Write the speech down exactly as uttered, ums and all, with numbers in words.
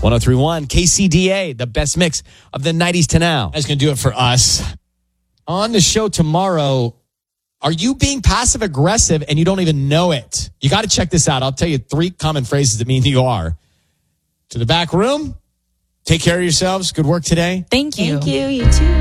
ten thirty-one K C D A, the best mix of the nineties to now. That's going to do it for us. On the show tomorrow, are you being passive aggressive and you don't even know it? You got to check this out. I'll tell you three common phrases that mean you are. To the back room. Take care of yourselves. Good work today. Thank you. Thank you. You too.